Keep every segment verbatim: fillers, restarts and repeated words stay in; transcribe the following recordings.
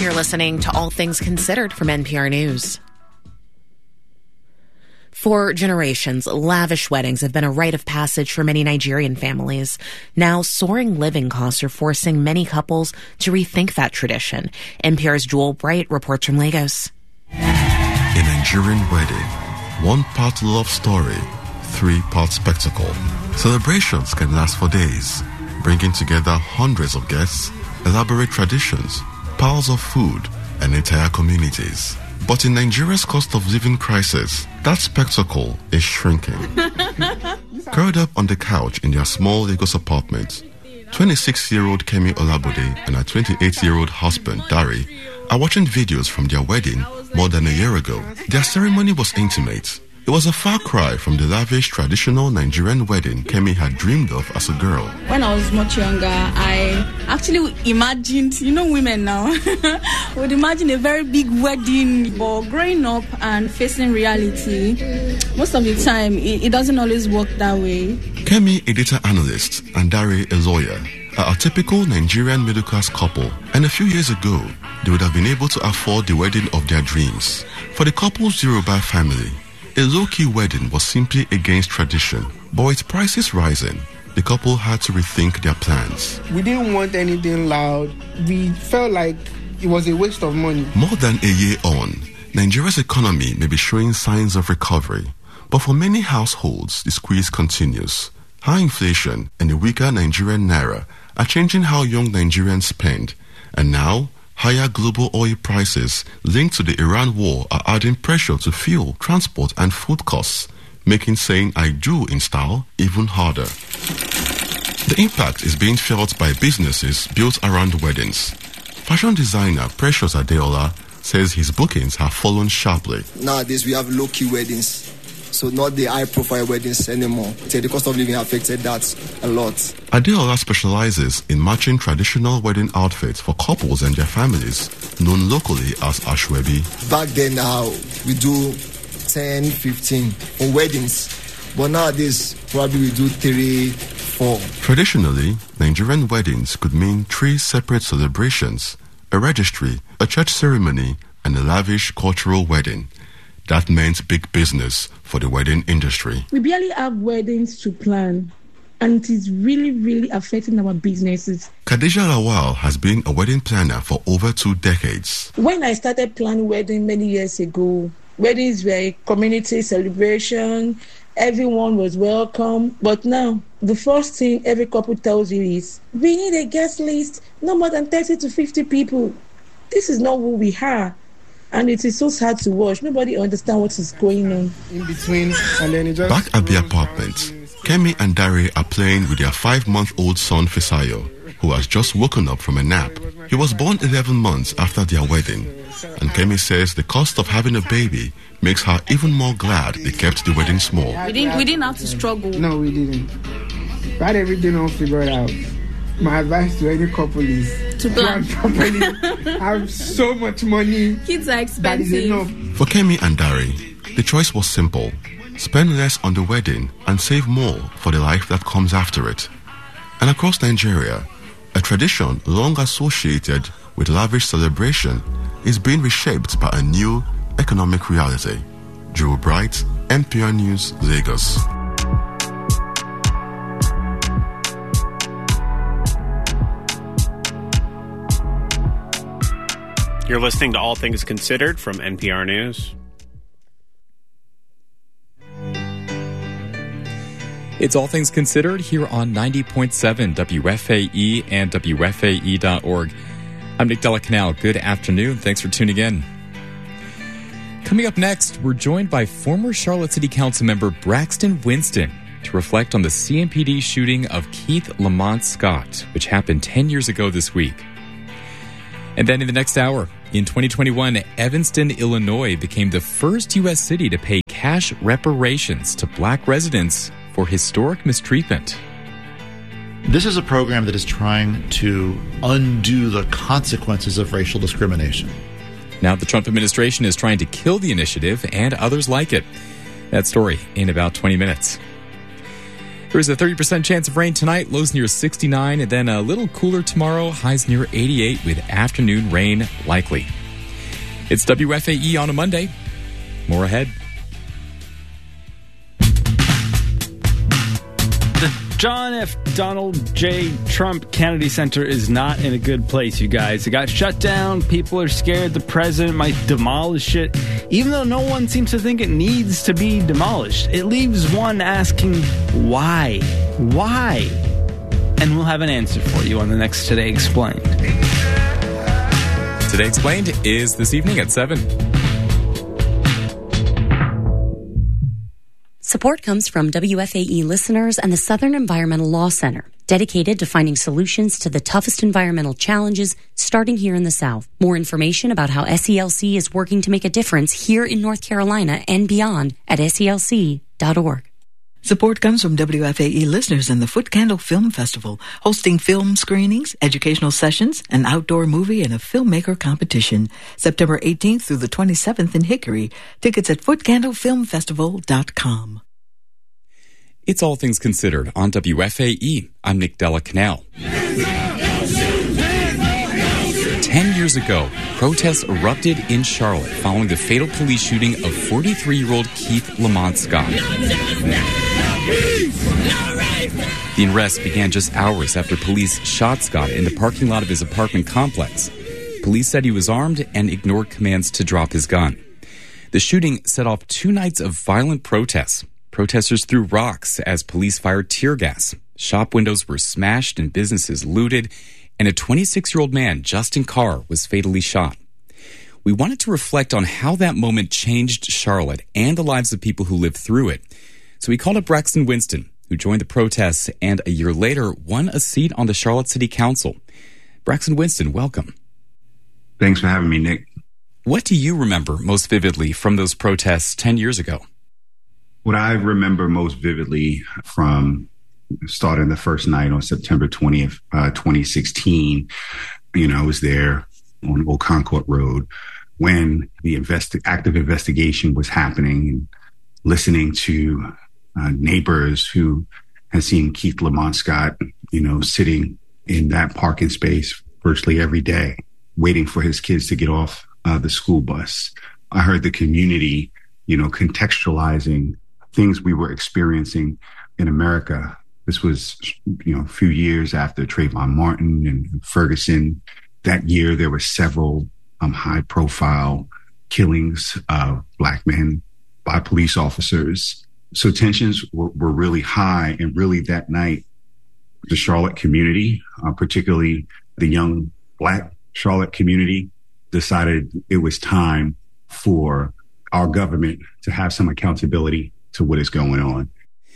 You're listening to All Things Considered from N P R News. For generations, lavish weddings have been a rite of passage for many Nigerian families. Now, soaring living costs are forcing many couples to rethink that tradition. N P R's Joel Bright reports from Lagos. A Nigerian wedding. One part love story, three part spectacle. Celebrations can last for days, bringing together hundreds of guests, elaborate traditions, piles of food, and entire communities. But in Nigeria's cost of living crisis, that spectacle is shrinking. Curled up on the couch in their small Lagos apartment, twenty-six-year-old Kemi Olabode and her twenty-eight-year-old husband, Dari, are watching videos from their wedding more than a year ago. Their ceremony was intimate. It was a far cry from the lavish traditional Nigerian wedding Kemi had dreamed of as a girl. When I was much younger, I actually imagined, you know women now, would imagine a very big wedding. But growing up and facing reality, most of the time, it, it doesn't always work that way. Kemi, a data analyst, and Dari, a lawyer, are a typical Nigerian middle-class couple. And a few years ago, they would have been able to afford the wedding of their dreams. For the couple's Yoruba family, a low-key wedding was simply against tradition. But with prices rising, the couple had to rethink their plans. We didn't want anything loud. We felt like it was a waste of money. More than a year on, Nigeria's economy may be showing signs of recovery. But for many households, the squeeze continues. High inflation and a weaker Nigerian naira are changing how young Nigerians spend. And now, higher global oil prices linked to the Iran war are adding pressure to fuel, transport, and food costs, making saying "I do" in style even harder. The impact is being felt by businesses built around weddings. Fashion designer Precious Adeola says his bookings have fallen sharply. Nowadays, we have low-key weddings. So not the high-profile weddings anymore. So the cost of living affected that a lot. Adeola specializes in matching traditional wedding outfits for couples and their families, known locally as Ashwebi. Back then, now we do ten, fifteen on weddings. But nowadays, probably we do three, four. Traditionally, Nigerian weddings could mean three separate celebrations, a registry, a church ceremony, and a lavish cultural wedding. That meant big business for the wedding industry. We barely have weddings to plan, and it is really, really affecting our businesses. Khadija Lawal has been a wedding planner for over two decades. When I started planning wedding many years ago, weddings were a community celebration, everyone was welcome. But now, the first thing every couple tells you is, we need a guest list, no more than thirty to fifty people. This is not who we are. And it is so sad to watch. Nobody understands what is going on. In between, and then it just... Back at the apartment, Kemi and Dari are playing with their five-month-old son Fisayo, who has just woken up from a nap. He was born eleven months after their wedding, and Kemi says the cost of having a baby makes her even more glad they kept the wedding small. We didn't, we didn't have to struggle. No, we didn't. We had everything all figured out. My advice to any couple is to plan properly. Have so much money. Kids are expensive. That is enough. For Kemi and Dari, the choice was simple. Spend less on the wedding and save more for the life that comes after it. And across Nigeria, a tradition long associated with lavish celebration is being reshaped by a new economic reality. Joe Bright, N P R News, Lagos. You're listening to All Things Considered from N P R News. It's All Things Considered here on ninety point seven W F A E and W F A E dot org. I'm Nick Delacanal. Good afternoon. Thanks for tuning in. Coming up next, we're joined by former Charlotte City Council member Braxton Winston to reflect on the C M P D shooting of Keith Lamont Scott, which happened ten years ago this week. And then in the next hour, in twenty twenty-one, Evanston, Illinois became the first U S city to pay cash reparations to black residents for historic mistreatment. This is a program that is trying to undo the consequences of racial discrimination. Now the Trump administration is trying to kill the initiative and others like it. That story in about twenty minutes. There's a thirty percent chance of rain tonight, lows near sixty-nine, and then a little cooler tomorrow, highs near eighty-eight with afternoon rain likely. It's W F A E on a Monday. More ahead. The John F. Donald J. Trump Kennedy Center is not in a good place, you guys. It got shut down. People are scared the president might demolish it. Even though no one seems to think it needs to be demolished, it leaves one asking, why? Why? And we'll have an answer for you on the next Today Explained. Today Explained is this evening at seven. Support comes from W F A E listeners and the Southern Environmental Law Center, dedicated to finding solutions to the toughest environmental challenges starting here in the South. More information about how S E L C is working to make a difference here in North Carolina and beyond at S E L C dot org. Support comes from W F A E listeners and the Foot Candle Film Festival, hosting film screenings, educational sessions, an outdoor movie, and a filmmaker competition. September eighteenth through the twenty-seventh in Hickory. Tickets at foot candle film festival dot com. It's All Things Considered on W F A E. I'm Nick Della Canal. Ten years ago, protests erupted in Charlotte following the fatal police shooting of forty-three-year-old Keith Lamont Scott. The unrest began just hours after police shot Scott in the parking lot of his apartment complex. Police said he was armed and ignored commands to drop his gun. The shooting set off two nights of violent protests. Protesters threw rocks as police fired tear gas. Shop windows were smashed and businesses looted, and a twenty-six-year-old man, Justin Carr, was fatally shot. We wanted to reflect on how that moment changed Charlotte and the lives of people who lived through it. So we called up Braxton Winston, who joined the protests and a year later won a seat on the Charlotte City Council. Braxton Winston, welcome. Thanks for having me, Nick. What do you remember most vividly from those protests ten years ago? What I remember most vividly from starting the first night on September twentieth, uh, twenty sixteen, you know, I was there on Old Concord Road when the investi- active investigation was happening, and listening to uh, neighbors who had seen Keith Lamont Scott, you know, sitting in that parking space virtually every day, waiting for his kids to get off uh, the school bus. I heard the community, you know, contextualizing things we were experiencing in America. This was, you know, a few years after Trayvon Martin and Ferguson. That year, there were several um, high-profile killings of Black men by police officers. So tensions were, were really high. And really that night, the Charlotte community, uh, particularly the young Black Charlotte community, decided it was time for our government to have some accountability to what is going on.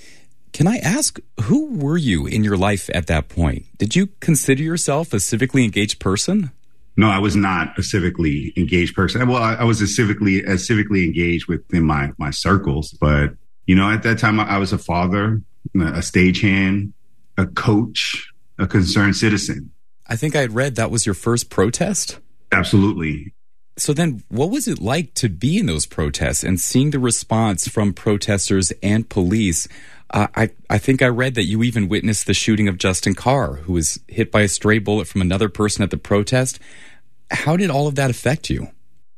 Can I ask, who were you in your life at that point? Did you consider yourself a civically engaged person? No, I was not a civically engaged person. Well, I, I was a civically as civically engaged within my my circles, but you know, at that time, I, I was a father, a stagehand, a coach, a concerned citizen. I think I had read that was your first protest. Absolutely. So then, what was it like to be in those protests and seeing the response from protesters and police? Uh, I, I think I read that you even witnessed the shooting of Justin Carr, who was hit by a stray bullet from another person at the protest. How did all of that affect you?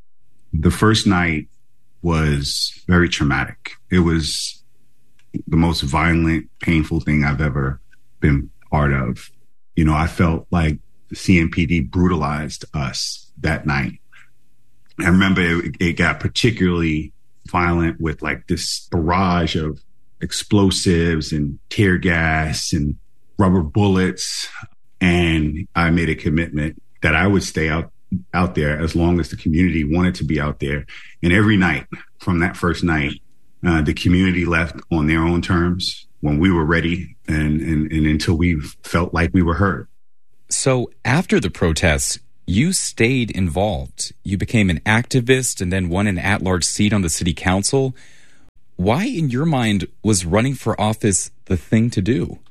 The first night was very traumatic. It was the most violent, painful thing I've ever been part of. You know, I felt like the C M P D brutalized us that night. I remember it, it got particularly violent with like this barrage of explosives and tear gas and rubber bullets. And I made a commitment that I would stay out, out there as long as the community wanted to be out there. And every night from that first night, uh, the community left on their own terms when we were ready and, and, and until we felt like we were heard. So after the protests, you stayed involved. You became an activist and then won an at-large seat on the city council. Why, in your mind, was running for office the thing to do?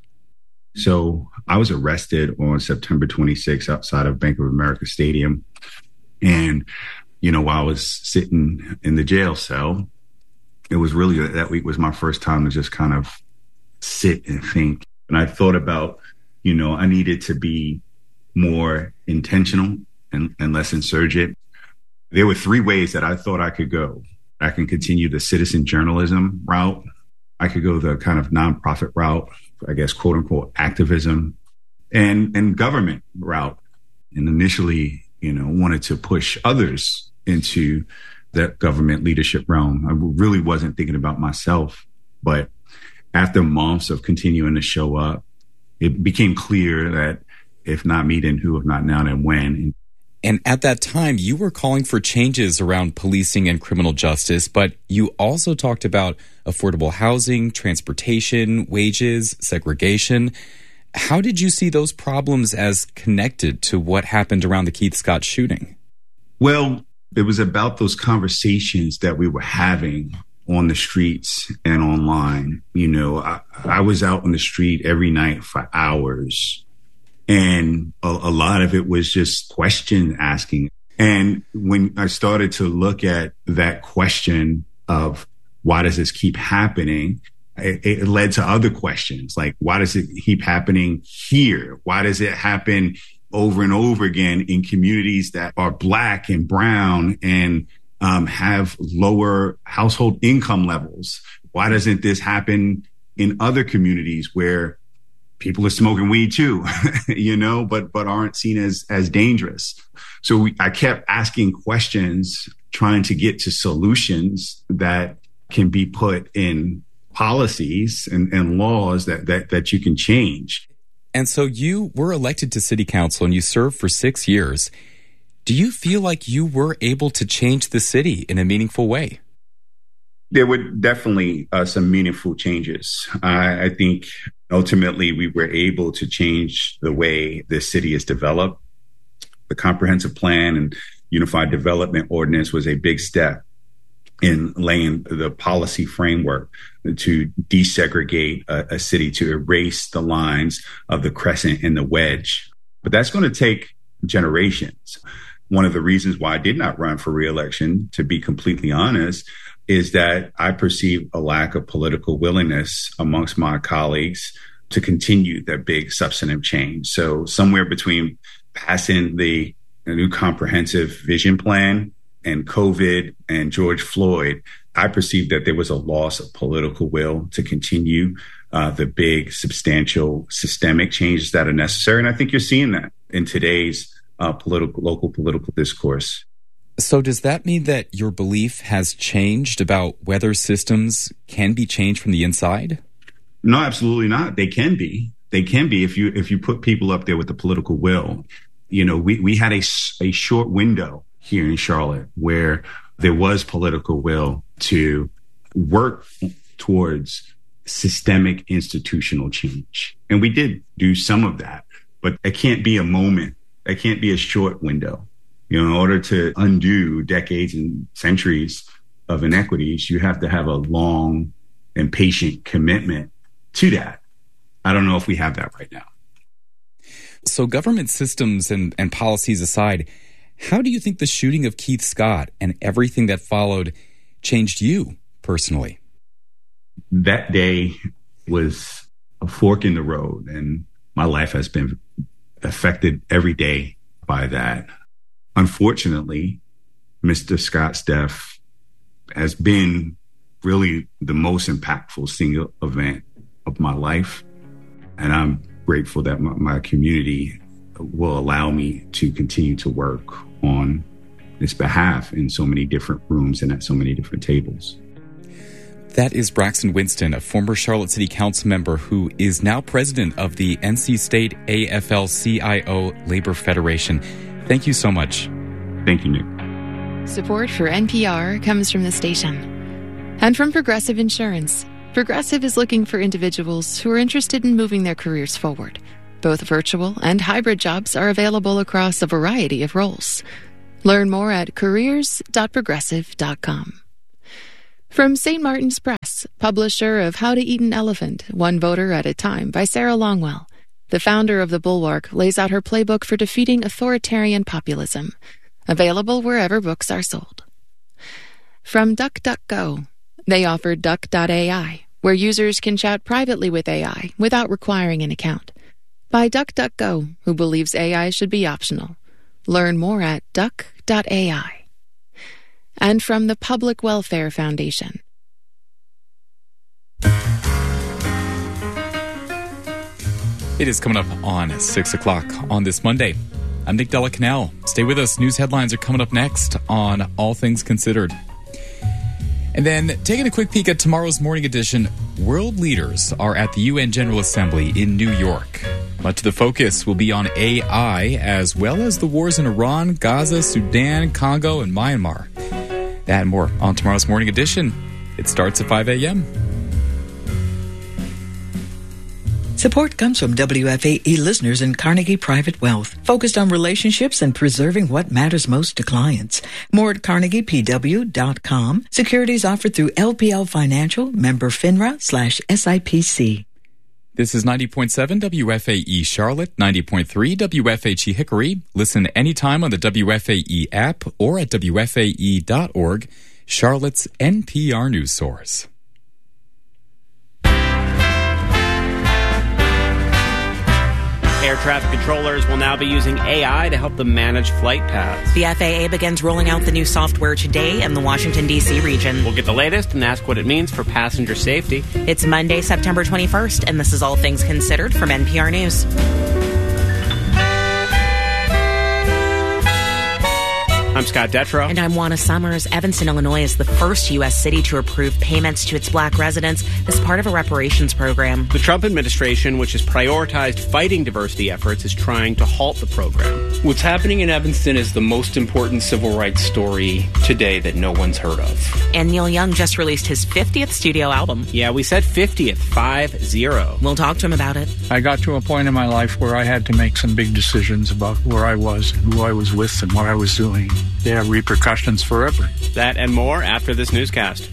So I was arrested on September twenty-sixth outside of Bank of America Stadium. And, you know, while I was sitting in the jail cell, it was really that week was my first time to just kind of sit and think. And I thought about, you know, I needed to be more intentional and, and less insurgent. There were three ways that I thought I could go. I can continue the citizen journalism route. I could go the kind of nonprofit route, I guess, quote unquote, activism and, and government route. And initially, you know, wanted to push others into that government leadership realm. I really wasn't thinking about myself. But after months of continuing to show up, it became clear that if not me, then who, if not now, then when. And at that time, you were calling for changes around policing and criminal justice, but you also talked about affordable housing, transportation, wages, segregation. How did you see those problems as connected to what happened around the Keith Scott shooting? Well, it was about those conversations that we were having on the streets and online. You know, I, I was out on the street every night for hours. And a, a lot of it was just question asking. And when I started to look at that question of why does this keep happening, it, it led to other questions like, why does it keep happening here? Why does it happen over and over again in communities that are Black and brown and um, have lower household income levels? Why doesn't this happen in other communities where people are smoking weed too, you know, but but aren't seen as as dangerous? So we, I kept asking questions, trying to get to solutions that can be put in policies and, and laws that, that that you can change. And so you were elected to city council and you served for six years. Do you feel like you were able to change the city in a meaningful way? There were definitely uh, some meaningful changes. I, I think ultimately we were able to change the way the city is developed. The comprehensive plan and unified development ordinance was a big step in laying the policy framework to desegregate a, a city, to erase the lines of the crescent and the wedge. But that's going to take generations. One of the reasons why I did not run for re-election, to be completely honest, is that I perceive a lack of political willingness amongst my colleagues to continue that big substantive change. So somewhere between passing the, the new comprehensive vision plan and COVID and George Floyd, I perceived that there was a loss of political will to continue uh, the big, substantial, systemic changes that are necessary. And I think you're seeing that in today's uh, political, local political discourse. So does that mean that your belief has changed about whether systems can be changed from the inside? No, absolutely not. They can be. They can be if you if you put people up there with the political will. You know, we, we had a, a short window here in Charlotte where there was political will to work towards systemic institutional change. And we did do some of that, but it can't be a moment. It can't be a short window. You know, in order to undo decades and centuries of inequities, you have to have a long and patient commitment to that. I don't know if we have that right now. So government systems and, and policies aside, how do you think the shooting of Keith Scott and everything that followed changed you personally? That day was a fork in the road, and my life has been affected every day by that. Unfortunately, Mister Scott's death has been really the most impactful single event of my life. And I'm grateful that my, my community will allow me to continue to work on its behalf in so many different rooms and at so many different tables. That is Braxton Winston, a former Charlotte City Council member who is now president of the N C State A F L C I O Labor Federation. Thank you so much. Thank you, Nick. Support for N P R comes from the station and from Progressive Insurance. Progressive is looking for individuals who are interested in moving their careers forward. Both virtual and hybrid jobs are available across a variety of roles. Learn more at careers dot progressive dot com. From Saint Martin's Press, publisher of How to Eat an Elephant, One Voter at a Time by Sarah Longwell, the founder of The Bulwark lays out her playbook for defeating authoritarian populism. Available wherever books are sold. From DuckDuckGo, they offer Duck dot A I, where users can chat privately with A I without requiring an account. By DuckDuckGo, who believes A I should be optional. Learn more at duck dot A I. And from the Public Welfare Foundation. It is coming up on six o'clock on this Monday. I'm Nick Della Canal. Stay with us. News headlines are coming up next on All Things Considered. And then, taking a quick peek at tomorrow's morning edition, world leaders are at the U N General Assembly in New York. Much of the focus will be on A I, as well as the wars in Iran, Gaza, Sudan, Congo, and Myanmar. That and more on tomorrow's morning edition. It starts at five a.m. Support comes from W F A E listeners in Carnegie Private Wealth, focused on relationships and preserving what matters most to clients. More at carnegie p w dot com. Securities offered through L P L Financial, member FINRA slash S I P C. This is ninety point seven W F A E Charlotte, ninety point three W F H E Hickory. Listen anytime on the W F A E app or at W F A E dot org, Charlotte's N P R news source. Air traffic controllers will now be using A I to help them manage flight paths. The F A A begins rolling out the new software today in the Washington, D C region. We'll get the latest and ask what it means for passenger safety. It's Monday, September twenty-first, and this is All Things Considered from N P R News. I'm Scott Detrow. And I'm Juana Summers. Evanston, Illinois is the first U S city to approve payments to its black residents as part of a reparations program. The Trump administration, which has prioritized fighting diversity efforts, is trying to halt the program. What's happening in Evanston is the most important civil rights story today that no one's heard of. And Neil Young just released his fiftieth studio album. Yeah, we said fiftieth, five zero. We'll talk to him about it. I got to a point in my life where I had to make some big decisions about where I was, and who I was with, and what I was doing. They have repercussions forever. That and more after this newscast.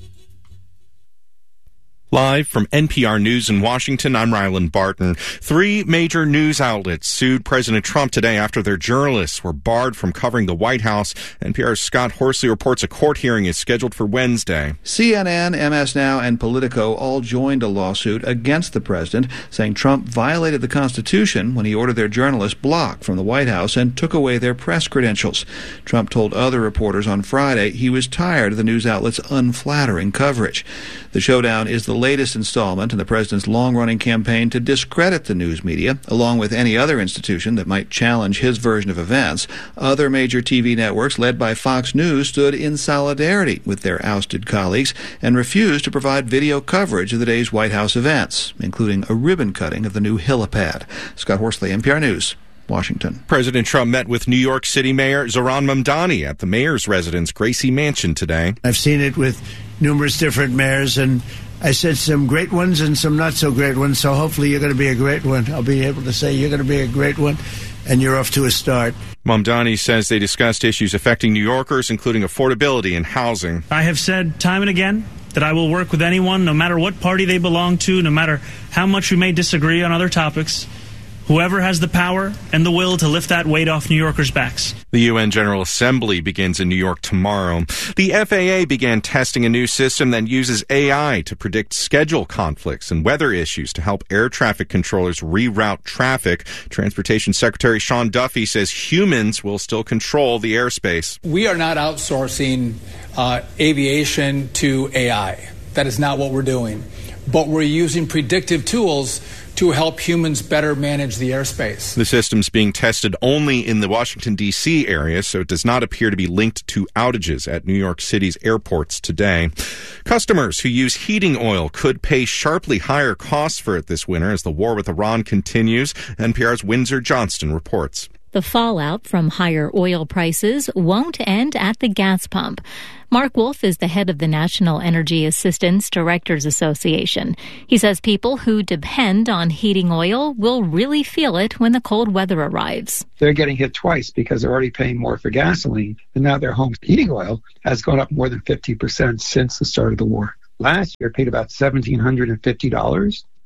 Live from N P R News in Washington, I'm Ryland Barton. Three major news outlets sued President Trump today after their journalists were barred from covering the White House. N P R's Scott Horsley reports a court hearing is scheduled for Wednesday. C N N, M S Now, and Politico all joined a lawsuit against the president, saying Trump violated the Constitution when he ordered their journalists blocked from the White House and took away their press credentials. Trump told other reporters on Friday he was tired of the news outlet's unflattering coverage. The showdown is the latest installment in the president's long-running campaign to discredit the news media, along with any other institution that might challenge his version of events. Other major T V networks, led by Fox News, stood in solidarity with their ousted colleagues and refused to provide video coverage of the day's White House events, including a ribbon cutting of the new helipad. Scott Horsley, N P R News, Washington. President Trump met with New York City Mayor Zohran Mamdani at the mayor's residence, Gracie Mansion, today. I've seen it with numerous different mayors, and I said some great ones and some not so great ones, so hopefully you're going to be a great one. I'll be able to say you're going to be a great one, and you're off to a start. Mamdani says they discussed issues affecting New Yorkers, including affordability and housing. I have said time and again that I will work with anyone, no matter what party they belong to, no matter how much we may disagree on other topics. Whoever has the power and the will to lift that weight off New Yorkers' backs. The U N General Assembly begins in New York tomorrow. The F A A began testing a new system that uses A I to predict schedule conflicts and weather issues to help air traffic controllers reroute traffic. Transportation Secretary Sean Duffy says humans will still control the airspace. We are not outsourcing uh, aviation to A I. That is not what we're doing. But we're using predictive tools to help humans better manage the airspace. The system's being tested only in the Washington, D C area, so it does not appear to be linked to outages at New York City's airports today. Customers who use heating oil could pay sharply higher costs for it this winter as the war with Iran continues. N P R's Windsor Johnston reports. The fallout from higher oil prices won't end at the gas pump. Mark Wolf is the head of the National Energy Assistance Directors Association. He says people who depend on heating oil will really feel it when the cold weather arrives. They're getting hit twice because they're already paying more for gasoline, and now their home heating oil has gone up more than fifty percent since the start of the war. Last year, it paid about one thousand seven hundred fifty dollars.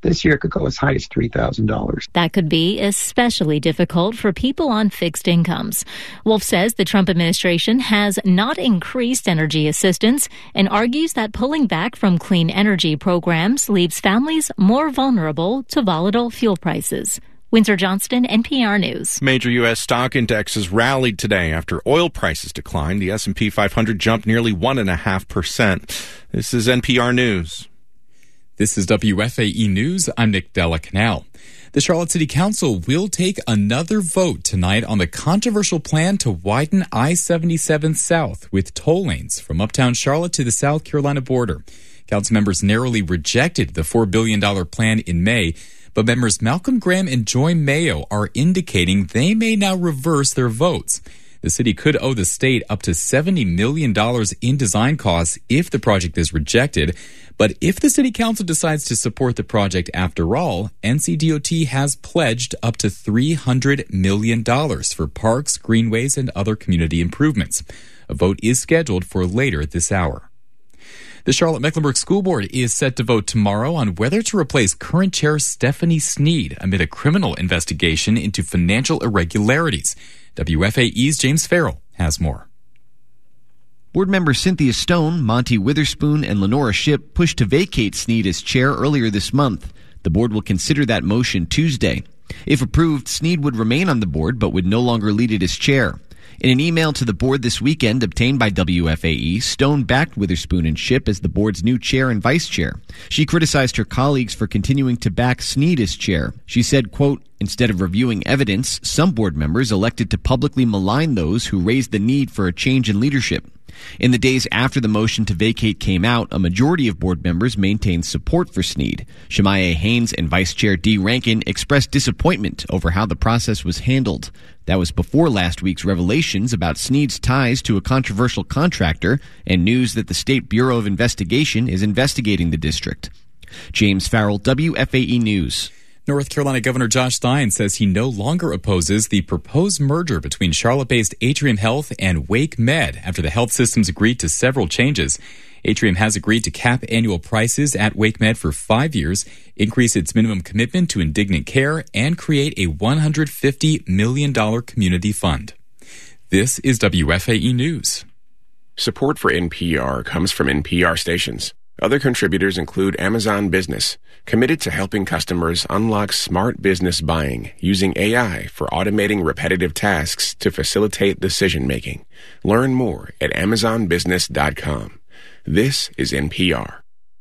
This year it could go as high as three thousand dollars. That could be especially difficult for people on fixed incomes. Wolf says the Trump administration has not increased energy assistance and argues that pulling back from clean energy programs leaves families more vulnerable to volatile fuel prices. Windsor Johnston, N P R News. Major U S stock indexes rallied today after oil prices declined. The S and P five hundred jumped nearly one point five percent. This is N P R News. This is W F A E News. I'm Nick Della Canal. The Charlotte City Council will take another vote tonight on the controversial plan to widen I seventy-seven South with toll lanes from uptown Charlotte to the South Carolina border. Council members narrowly rejected the four billion dollars plan in May, but members Malcolm Graham and Joy Mayo are indicating they may now reverse their votes. The city could owe the state up to seventy million dollars in design costs if the project is rejected. But if the city council decides to support the project after all, N C D O T has pledged up to three hundred million dollars for parks, greenways, and other community improvements. A vote is scheduled for later this hour. The Charlotte-Mecklenburg School Board is set to vote tomorrow on whether to replace current chair Stephanie Sneed amid a criminal investigation into financial irregularities. W F A E's James Farrell has more. Board member Cynthia Stone, Monty Witherspoon, and Lenora Shipp pushed to vacate Sneed as chair earlier this month. The board will consider that motion Tuesday. If approved, Sneed would remain on the board but would no longer lead it as chair. In an email to the board this weekend obtained by W F A E, Stone backed Witherspoon and Shipp as the board's new chair and vice chair. She criticized her colleagues for continuing to back Sneed as chair. She said, quote, "Instead of reviewing evidence, some board members elected to publicly malign those who raised the need for a change in leadership." In the days after the motion to vacate came out, a majority of board members maintained support for Sneed. Shemaya Haynes and Vice Chair Dee Rankin expressed disappointment over how the process was handled. That was before last week's revelations about Sneed's ties to a controversial contractor and news that the State Bureau of Investigation is investigating the district. James Farrell, W F A E News. North Carolina Governor Josh Stein says he no longer opposes the proposed merger between Charlotte-based Atrium Health and Wake Med after the health systems agreed to several changes. Atrium has agreed to cap annual prices at Wake Med for five years, increase its minimum commitment to indignant care, and create a one hundred fifty million dollars community fund. This is W F A E News. Support for N P R comes from N P R stations. Other contributors include Amazon Business, committed to helping customers unlock smart business buying using A I for automating repetitive tasks to facilitate decision-making. Learn more at amazon business dot com. This is N P R.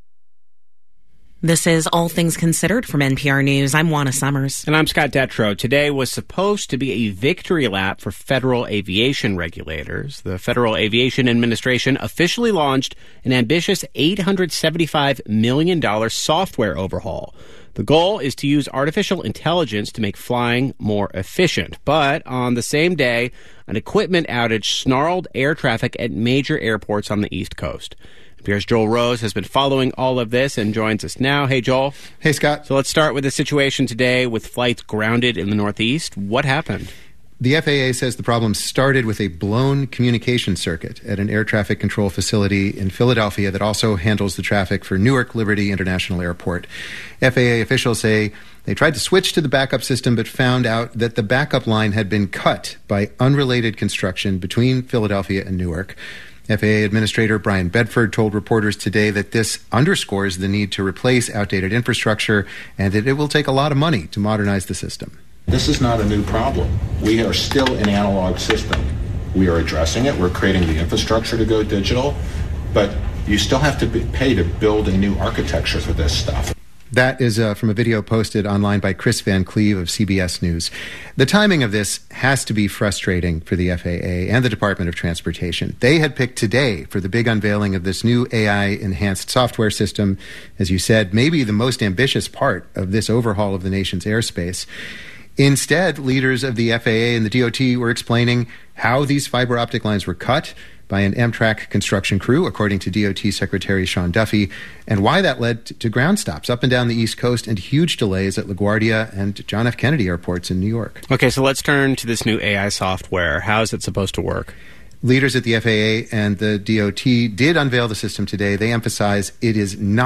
This is All Things Considered from N P R News. I'm Juana Summers. And I'm Scott Detrow. Today was supposed to be a victory lap for federal aviation regulators. The Federal Aviation Administration officially launched an ambitious eight hundred seventy-five million dollars software overhaul. The goal is to use artificial intelligence to make flying more efficient. But on the same day, an equipment outage snarled air traffic at major airports on the East Coast. N P R's Joel Rose has been following all of this and joins us now. Hey, Joel. Hey, Scott. So let's start with the situation today with flights grounded in the Northeast. What happened? The F A A says the problem started with a blown communication circuit at an air traffic control facility in Philadelphia that also handles the traffic for Newark Liberty International Airport. F A A officials say they tried to switch to the backup system but found out that the backup line had been cut by unrelated construction between Philadelphia and Newark. F A A Administrator Brian Bedford told reporters today that this underscores the need to replace outdated infrastructure and that it will take a lot of money to modernize the system. This is not a new problem. We are still an analog system. We are addressing it. We're creating the infrastructure to go digital, but you still have to be, pay to build a new architecture for this stuff. That is uh, from a video posted online by Chris Van Cleve of C B S News. The timing of this has to be frustrating for the F A A and the Department of Transportation. They had picked today for the big unveiling of this new A I-enhanced software system. As you said, maybe the most ambitious part of this overhaul of the nation's airspace. Instead, leaders of the F A A and the D O T were explaining how these fiber optic lines were cut by an Amtrak construction crew, according to D O T Secretary Sean Duffy, and why that led to ground stops up and down the East Coast and huge delays at LaGuardia and John F. Kennedy airports in New York. Okay, so let's turn to this new A I software. How is it supposed to work? Leaders at the F A A and the D O T did unveil the system today. They emphasize it is not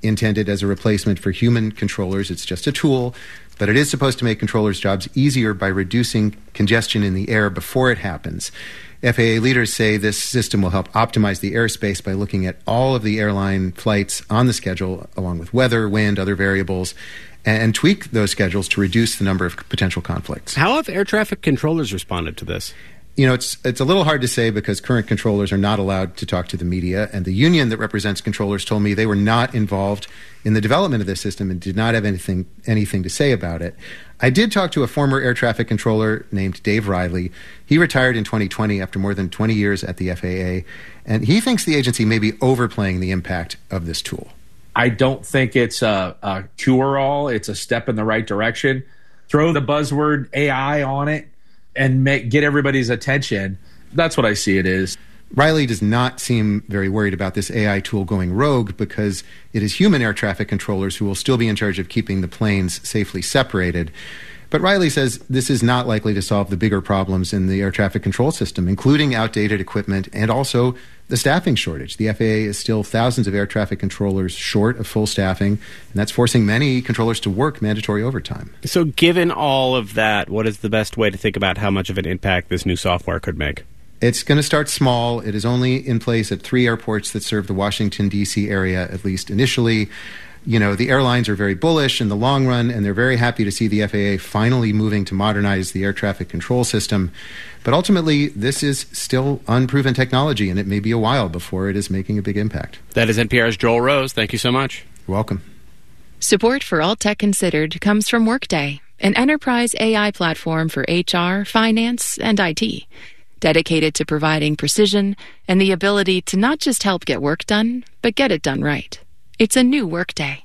intended as a replacement for human controllers. It's just a tool, but it is supposed to make controllers' jobs easier by reducing congestion in the air before it happens. F A A leaders say this system will help optimize the airspace by looking at all of the airline flights on the schedule, along with weather, wind, other variables, and tweak those schedules to reduce the number of potential conflicts. How have air traffic controllers responded to this? You know, it's it's a little hard to say because current controllers are not allowed to talk to the media, and the union that represents controllers told me they were not involved in the development of this system and did not have anything anything to say about it. I did talk to a former air traffic controller named Dave Riley. He retired in twenty twenty after more than twenty years at the F A A, and he thinks the agency may be overplaying the impact of this tool. I don't think it's a, a cure-all. It's a step in the right direction. Throw the buzzword A I on it and make, get everybody's attention. That's what I see it is. Riley does not seem very worried about this A I tool going rogue because it is human air traffic controllers who will still be in charge of keeping the planes safely separated. But Riley says this is not likely to solve the bigger problems in the air traffic control system, including outdated equipment and also the staffing shortage. The F A A is still thousands of air traffic controllers short of full staffing, and that's forcing many controllers to work mandatory overtime. So given all of that, what is the best way to think about how much of an impact this new software could make? It's going to start small. It is only in place at three airports that serve the Washington, D C area, at least initially. You know, the airlines are very bullish in the long run, and they're very happy to see the F A A finally moving to modernize the air traffic control system. But ultimately, this is still unproven technology, and it may be a while before it is making a big impact. That is N P R's Joel Rose. Thank you so much. You're welcome. Support for All Tech Considered comes from Workday, an enterprise A I platform for H R, finance, and I T, dedicated to providing precision and the ability to not just help get work done, but get it done right. It's a new Workday.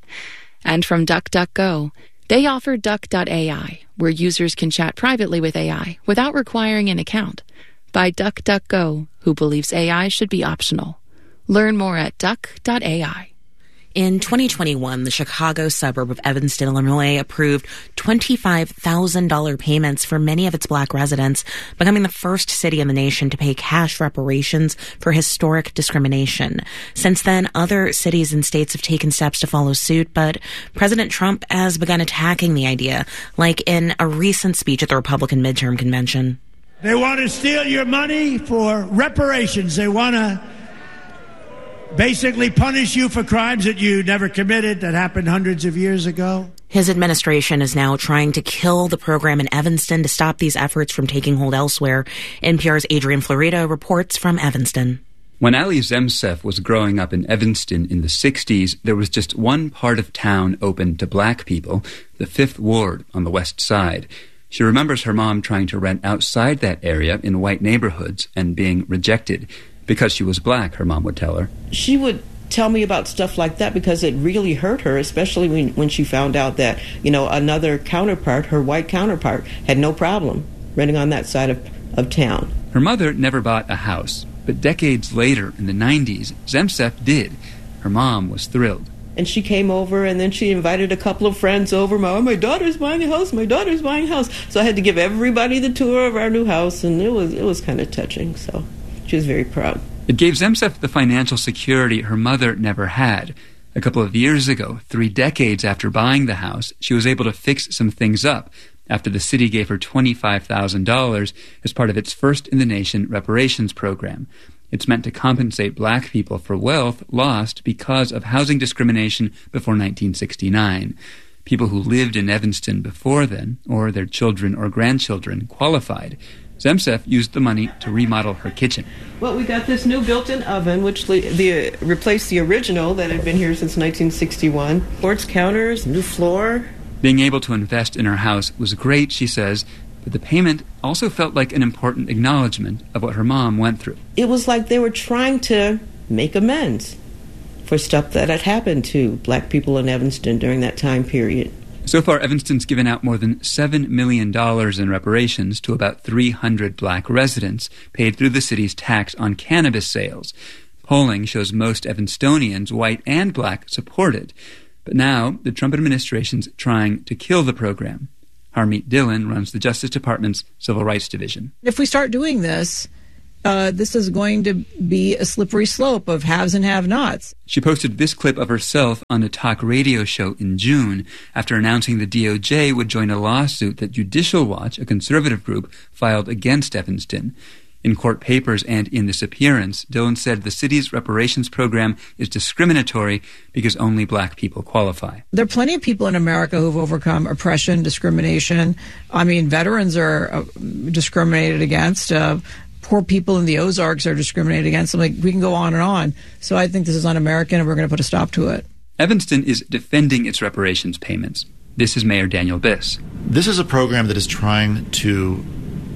And from DuckDuckGo, they offer Duck dot A I, where users can chat privately with A I without requiring an account. By DuckDuckGo, who believes A I should be optional. Learn more at Duck dot A I. In twenty twenty-one, the Chicago suburb of Evanston, Illinois, approved twenty-five thousand dollars payments for many of its black residents, becoming the first city in the nation to pay cash reparations for historic discrimination. Since then, other cities and states have taken steps to follow suit, but President Trump has begun attacking the idea, like in a recent speech at the Republican midterm convention. They want to steal your money for reparations. They want to basically punish you for crimes that you never committed that happened hundreds of years ago. His administration is now trying to kill the program in Evanston to stop these efforts from taking hold elsewhere. N P R's Adrian Florido reports from Evanston. When Ali Zemsef was growing up in Evanston in the sixties, there was just one part of town open to black people, the Fifth Ward on the west side. She remembers her mom trying to rent outside that area in white neighborhoods and being rejected. Because she was black, her mom would tell her. She would tell me about stuff like that because it really hurt her, especially when, when she found out that, you know, another counterpart, her white counterpart, had no problem renting on that side of, of town. Her mother never bought a house, but decades later, in the nineties, Zemsef did. Her mom was thrilled. And she came over, and then she invited a couple of friends over. My, my daughter's buying a house, my daughter's buying a house. So I had to give everybody the tour of our new house, and it was, it was kind of touching, so she was very proud. It gave Zemsef the financial security her mother never had. A couple of years ago, three decades after buying the house, she was able to fix some things up after the city gave her twenty-five thousand dollars as part of its first-in-the-nation reparations program. It's meant to compensate black people for wealth lost because of housing discrimination before nineteen sixty-nine. People who lived in Evanston before then, or their children or grandchildren, qualified. Zemsef used the money to remodel her kitchen. Well, we got this new built-in oven, which the, the, replaced the original that had been here since nineteen sixty-one. Quartz counters, new floor. Being able to invest in her house was great, she says, but the payment also felt like an important acknowledgement of what her mom went through. It was like they were trying to make amends for stuff that had happened to black people in Evanston during that time period. So far, Evanston's given out more than seven million dollars in reparations to about three hundred black residents, paid through the city's tax on cannabis sales. Polling shows most Evanstonians, white and black, support it. But now, the Trump administration's trying to kill the program. Harmeet Dillon runs the Justice Department's Civil Rights Division. If we start doing this, uh, this is going to be a slippery slope of haves and have-nots. She posted this clip of herself on a talk radio show in June after announcing the D O J would join a lawsuit that Judicial Watch, a conservative group, filed against Evanston. In court papers and in this appearance, Dillon said the city's reparations program is discriminatory because only black people qualify. There are plenty of people in America who've overcome oppression, discrimination. I mean, veterans are uh, discriminated against. Uh, poor people in the Ozarks are discriminated against. I'm like, we can go on and on. So I think this is un-American, and we're going to put a stop to it. Evanston is defending its reparations payments. This is Mayor Daniel Biss. This is a program that is trying to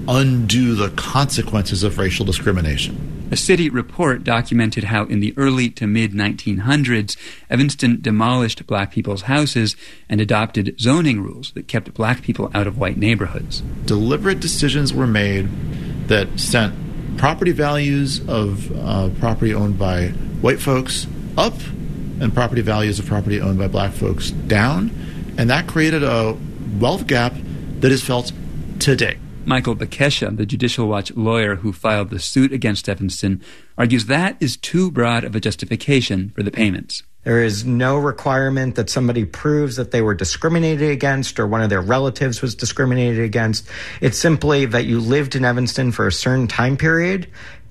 undo the consequences of racial discrimination. A city report documented how in the early to mid nineteen hundreds, Evanston demolished black people's houses and adopted zoning rules that kept black people out of white neighborhoods. Deliberate decisions were made that sent property values of uh, property owned by white folks up and property values of property owned by black folks down, and that created a wealth gap that is felt today. Michael Bekesha, the Judicial Watch lawyer who filed the suit against Evanston, argues that is too broad of a justification for the payments. There is no requirement that somebody proves that they were discriminated against or one of their relatives was discriminated against. It's simply that you lived in Evanston for a certain time period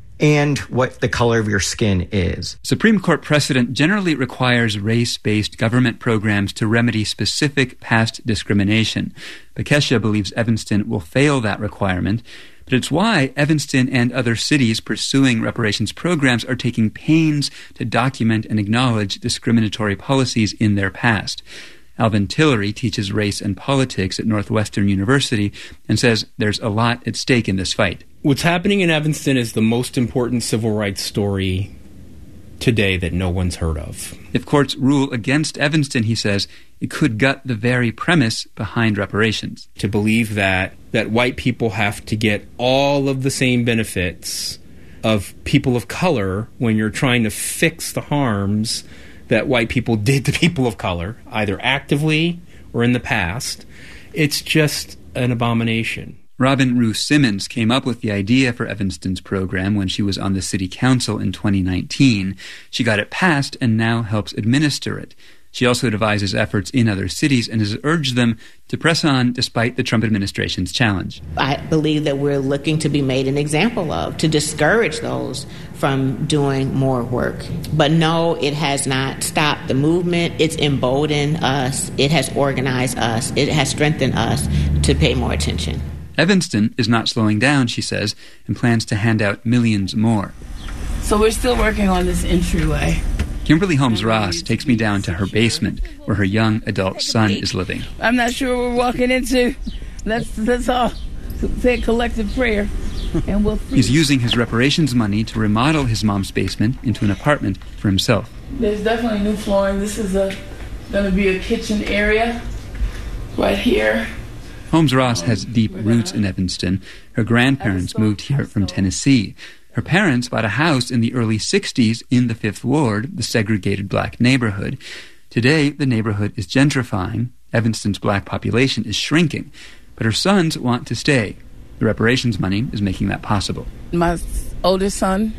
and what the color of your skin is. Supreme Court precedent generally requires race-based government programs to remedy specific past discrimination. Bekesha believes Evanston will fail that requirement, but it's why Evanston and other cities pursuing reparations programs are taking pains to document and acknowledge discriminatory policies in their past. Alvin Tillery teaches race and politics at Northwestern University and says there's a lot at stake in this fight. What's happening in Evanston is the most important civil rights story today that no one's heard of. If courts rule against Evanston, he says, it could gut the very premise behind reparations. To believe that, that white people have to get all of the same benefits of people of color when you're trying to fix the harms that white people did to people of color, either actively or in the past, it's just an abomination. Robin Rue Simmons came up with the idea for Evanston's program when she was on the city council in twenty nineteen. She got it passed and now helps administer it. She also devises efforts in other cities and has urged them to press on despite the Trump administration's challenge. I believe that we're looking to be made an example of, to discourage those from doing more work. But no, it has not stopped the movement. It's emboldened us. It has organized us. It has strengthened us to pay more attention. Evanston is not slowing down, she says, and plans to hand out millions more. So we're still working on this entryway. Kimberly Holmes Ross takes me down to her basement where her young adult son is living. I'm not sure what we're walking into. Let's, let's all say a collective prayer, and we'll see. He's using his reparations money to remodel his mom's basement into an apartment for himself. There's definitely new flooring. This is a going to be a kitchen area right here. Holmes Ross has deep roots in Evanston. Her grandparents moved here from Tennessee. Her parents bought a house in the early sixties in the Fifth Ward, the segregated black neighborhood. Today, the neighborhood is gentrifying. Evanston's black population is shrinking. But her sons want to stay. The reparations money is making that possible. My oldest son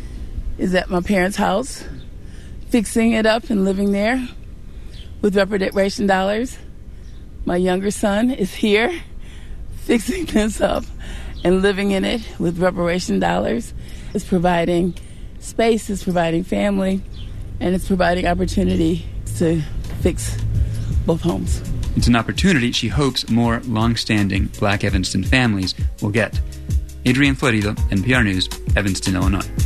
is at my parents' house, fixing it up and living there with reparation dollars. My younger son is here, fixing this up and living in it with reparation dollars. It's providing space, it's providing family, and it's providing opportunity to fix both homes. It's an opportunity she hopes more long-standing black Evanston families will get. Adrian Florido, N P R News, Evanston, Illinois.